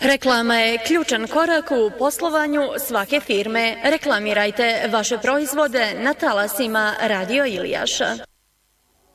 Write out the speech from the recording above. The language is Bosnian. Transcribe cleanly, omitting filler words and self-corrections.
Reklama je ključan korak u poslovanju svake firme. Reklamirajte vaše proizvode na talasima Radio Ilijaša.